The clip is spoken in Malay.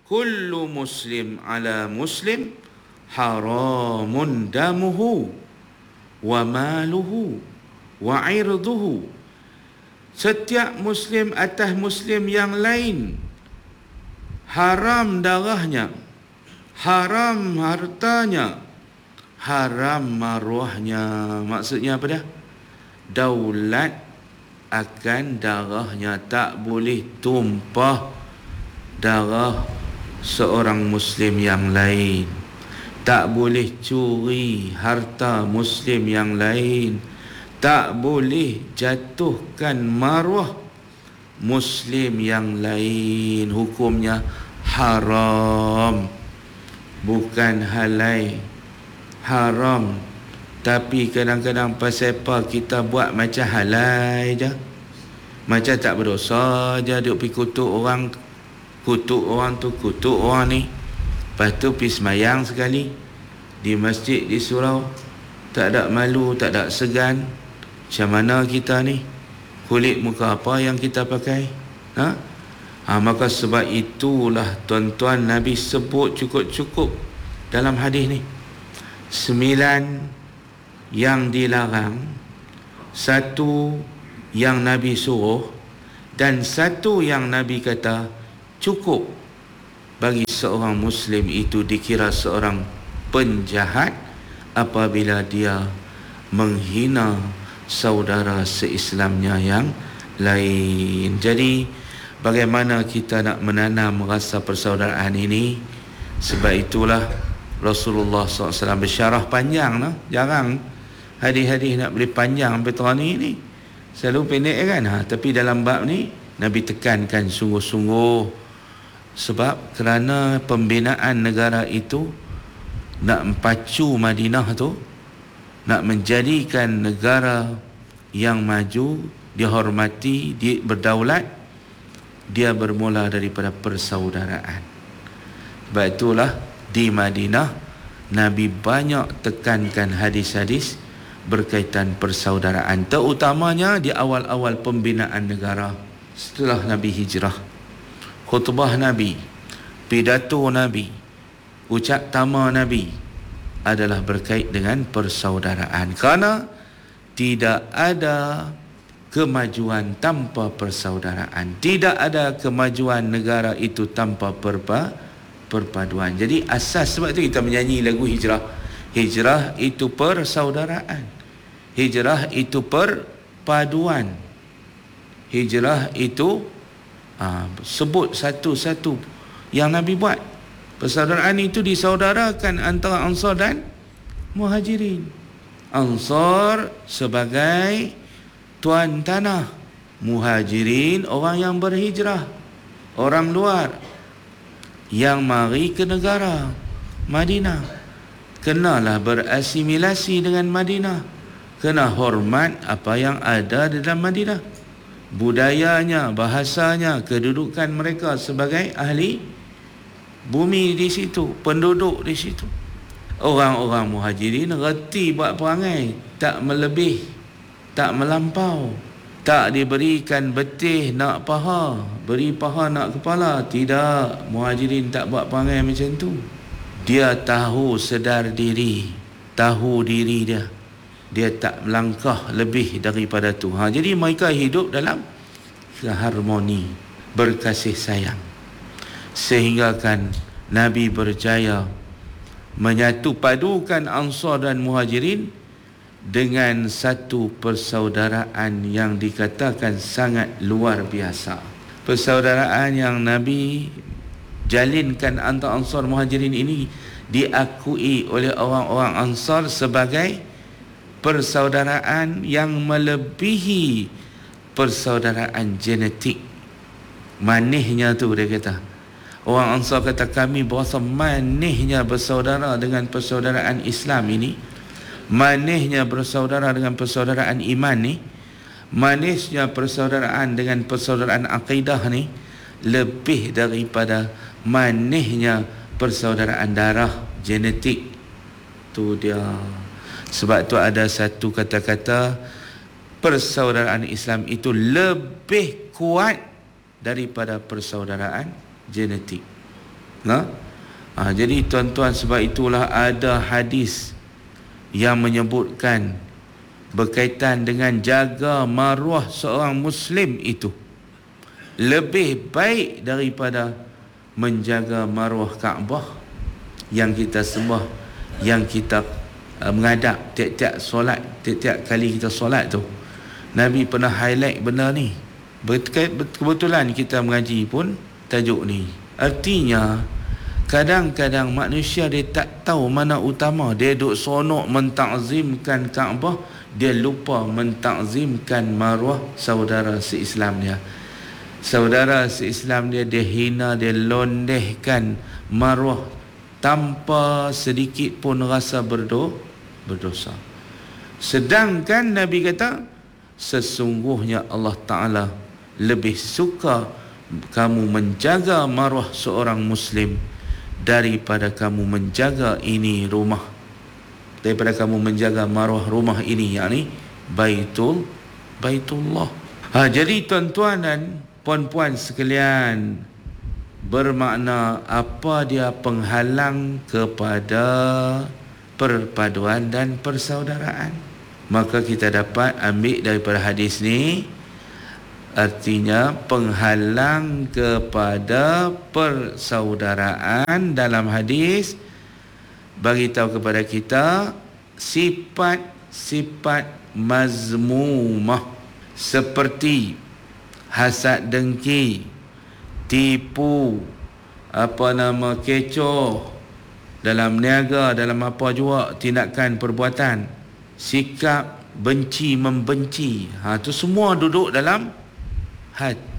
kullu muslim ala muslim haramun damuhu wa maluhu wa irduhu. Setiap muslim atas muslim yang lain haram darahnya, haram hartanya, haram maruahnya. Maksudnya apa dah? Daulat akan darahnya, tak boleh tumpah darah seorang muslim yang lain, tak boleh curi harta muslim yang lain, tak boleh jatuhkan maruah muslim yang lain. Hukumnya haram, bukan halal. Haram, tapi kadang-kadang pasal apa kita buat macam halal je, macam tak berdosa je, duk pergi kutuk orang tu, kutuk orang ni, lepas tu pergi semayang sekali di masjid di surau, tak ada malu, tak ada segan. Macam mana kita ni? Kulit muka apa yang kita pakai? Maka sebab itulah tuan-tuan, Nabi sebut cukup-cukup dalam hadis ni 9 yang dilarang, 1 yang Nabi suruh, dan 1 yang Nabi kata cukup bagi seorang muslim itu dikira seorang penjahat apabila dia menghina saudara seislamnya yang lain. Jadi bagaimana kita nak menanam rasa persaudaraan ini? Sebab itulah Rasulullah SAW bersyarah panjang lah. Jarang hadis-hadis nak boleh panjang sampai terang ni. Selalu pendek kan? Tapi dalam bab ni Nabi tekankan sungguh-sungguh. Sebab kerana pembinaan negara itu nak empacu Madinah tu, nak menjadikan negara yang maju, dihormati, berdaulat, dia bermula daripada persaudaraan. Sebab itulah di Madinah Nabi banyak tekankan hadis-hadis berkaitan persaudaraan, terutamanya di awal-awal pembinaan negara. Setelah Nabi hijrah, khutbah Nabi, pidato Nabi, ucap tama Nabi adalah berkait dengan persaudaraan. Kerana tidak ada kemajuan tanpa persaudaraan, tidak ada kemajuan negara itu tanpa perpaduan. Jadi asas, sebab itu kita menyanyi lagu hijrah. Hijrah itu persaudaraan, hijrah itu perpaduan, hijrah itu sebut satu-satu yang Nabi buat. Persaudaraan itu disaudarakan antara Ansar dan Muhajirin. Ansar sebagai tuan tanah, Muhajirin orang yang berhijrah, orang luar yang mari ke negara Madinah, kenalah berasimilasi dengan Madinah, kena hormat apa yang ada di dalam Madinah, budayanya, bahasanya, kedudukan mereka sebagai ahli bumi di situ, penduduk di situ. Orang-orang Muhajirin reti buat perangai, tak melebih, tak melampau, tak diberikan betih nak paha, beri paha nak kepala. Tidak, Muhajirin tak buat perangai macam tu. Dia tahu sedar diri, tahu diri dia, dia tak melangkah lebih daripada tu. Jadi mereka hidup dalam harmoni, berkasih sayang, sehingga kan Nabi berjaya menyatu padukan Ansar dan Muhajirin dengan satu persaudaraan yang dikatakan sangat luar biasa. Persaudaraan yang Nabi jalinkan antara Ansar Muhajirin ini diakui oleh orang-orang Ansar sebagai persaudaraan yang melebihi persaudaraan genetik. Manisnya tu dia kata. Orang Ansar kata, kami berasa manisnya bersaudara dengan persaudaraan Islam ini, manisnya bersaudara dengan persaudaraan iman ni, manisnya persaudaraan dengan persaudaraan akidah ni, lebih daripada manisnya persaudaraan darah genetik. Tu dia. Sebab tu ada satu kata-kata, persaudaraan Islam itu lebih kuat daripada persaudaraan genetik. Jadi tuan-tuan, sebab itulah ada hadis yang menyebutkan berkaitan dengan jaga maruah seorang Muslim itu lebih baik daripada menjaga maruah Kaabah yang kita sembah, yang kita menghadap tiap-tiap solat, tiap-tiap kali kita solat tu. Nabi pernah highlight benda ni. Kebetulan kita mengaji pun tajuk ni. Artinya kadang-kadang manusia dia tak tahu mana utama. Dia duk sonok mentakzimkan Kaabah, dia lupa mentakzimkan maruah saudara se-Islam dia. Saudara se-Islam dia hina, dia londehkan maruah tanpa sedikit pun rasa berdosa. Sedangkan Nabi kata, sesungguhnya Allah Ta'ala lebih suka kamu menjaga maruah seorang Muslim daripada kamu menjaga ini rumah, daripada kamu menjaga maruah rumah ini, yakni Baitullah. Jadi tuan-tuan dan puan-puan sekalian, bermakna apa dia penghalang kepada perpaduan dan persaudaraan. Maka kita dapat ambil daripada hadis ni, artinya penghalang kepada persaudaraan dalam hadis bagi tahu kepada kita sifat-sifat mazmumah seperti hasad dengki, tipu, kecoh dalam niaga, dalam apa jua tindakan perbuatan, sikap benci membenci, itu semua duduk dalam hati.